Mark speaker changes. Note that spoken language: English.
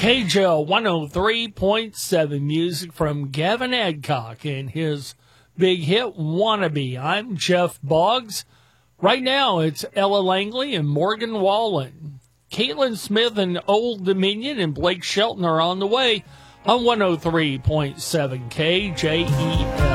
Speaker 1: KJL 103.7 music from Gavin Adcock and his big hit, Wannabe. I'm Jeff Boggs. Right now, it's Ella Langley and Morgan Wallen. Caitlin Smith and Old Dominion and Blake Shelton are on the way on 103.7 KJEL.